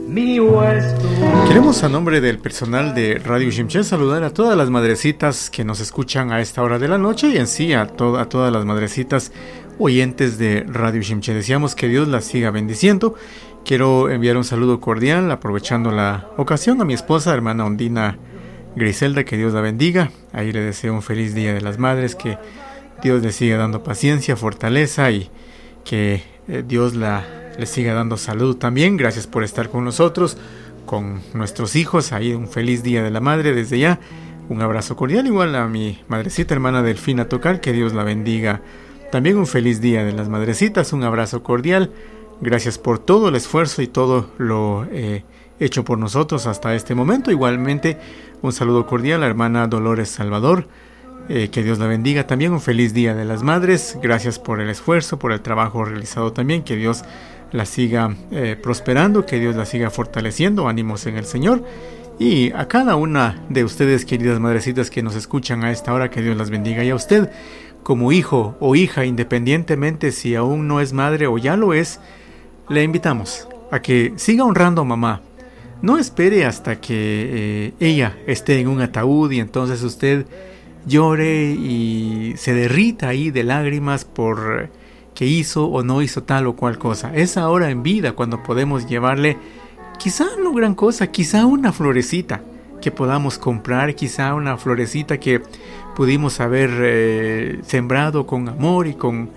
mi hueso. Queremos, a nombre del personal de Radio Shimshé, saludar a todas las madrecitas que nos escuchan a esta hora de la noche y en sí a todas las madrecitas oyentes de Radio Shimshé. Deseamos que Dios las siga bendiciendo. Quiero enviar un saludo cordial, aprovechando la ocasión, a mi esposa, hermana Ondina Griselda, que Dios la bendiga. Ahí le deseo un feliz Día de las Madres, que Dios le siga dando paciencia, fortaleza y que Dios le siga dando salud también. Gracias por estar con nosotros, con nuestros hijos. Ahí un feliz Día de la Madre desde ya. Un abrazo cordial, igual a mi madrecita hermana Delfina Tocal, que Dios la bendiga. También un feliz Día de las Madrecitas, un abrazo cordial. Gracias por todo el esfuerzo y todo lo hecho por nosotros hasta este momento. Igualmente, un saludo cordial a la hermana Dolores Salvador. Que Dios la bendiga. También un feliz Día de las Madres. Gracias por el esfuerzo, por el trabajo realizado también. Que Dios la siga prosperando, que Dios la siga fortaleciendo. Ánimos en el Señor. Y a cada una de ustedes, queridas madrecitas que nos escuchan a esta hora, que Dios las bendiga. Y a usted, como hijo o hija, independientemente si aún no es madre o ya lo es, le invitamos a que siga honrando a mamá. No espere hasta que ella esté en un ataúd y entonces usted llore y se derrita ahí de lágrimas por que hizo o no hizo tal o cual cosa. Es ahora en vida cuando podemos llevarle, quizá no gran cosa, quizá una florecita que podamos comprar, quizá una florecita que pudimos haber sembrado con amor y con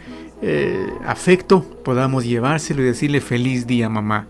afecto, podamos llevárselo y decirle feliz día mamá.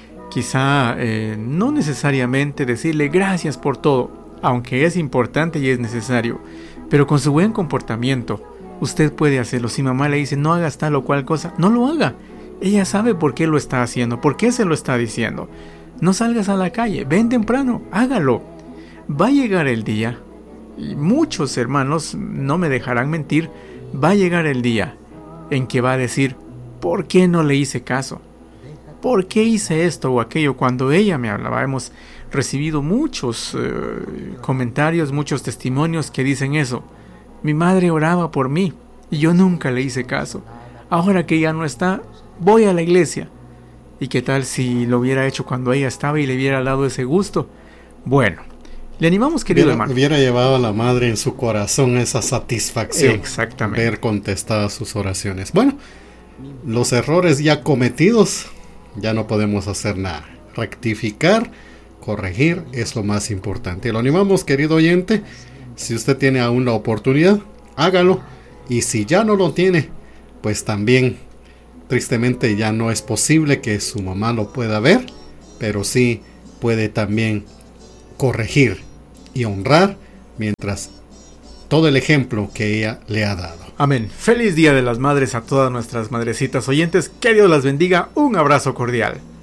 Quizá no necesariamente decirle gracias por todo, aunque es importante y es necesario, pero con su buen comportamiento usted puede hacerlo. Si mamá le dice no hagas tal o cual cosa, no lo haga. Ella sabe por qué lo está haciendo, por qué se lo está diciendo. No salgas a la calle, ven temprano, hágalo. Va a llegar el día, y muchos hermanos no me dejarán mentir, va a llegar el día en que va a decir, ¿por qué no le hice caso? ¿Por qué hice esto o aquello cuando ella me hablaba? Hemos recibido muchos comentarios, muchos testimonios que dicen eso. Mi madre oraba por mí y yo nunca le hice caso. Ahora que ella no está, voy a la iglesia. ¿Y qué tal si lo hubiera hecho cuando ella estaba y le hubiera dado ese gusto? Bueno, le animamos, querido hermano. Hubiera llevado a la madre en su corazón esa satisfacción. Exactamente. Ver contestadas sus oraciones. Bueno, los errores ya cometidos, ya no podemos hacer nada. Rectificar, corregir es lo más importante. Lo animamos, querido oyente. Si usted tiene aún la oportunidad, hágalo. Y si ya no lo tiene, pues también, tristemente ya no es posible que su mamá lo pueda ver, pero sí puede también corregir y honrar mientras todo el ejemplo que ella le ha dado. Amén. Feliz Día de las Madres a todas nuestras madrecitas oyentes. Que Dios las bendiga. Un abrazo cordial.